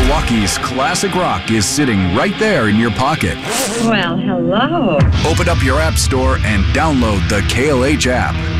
Milwaukee's classic rock is sitting right there in your pocket. Well, hello. Open up your app store and download the KLH app.